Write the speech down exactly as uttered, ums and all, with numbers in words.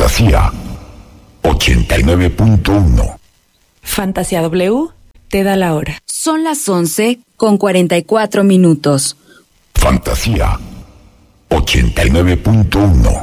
Fantasía ochenta y nueve punto uno. Fantasía W te da la hora. Son las once con cuarenta y cuatro minutos. Fantasía ochenta y nueve punto uno.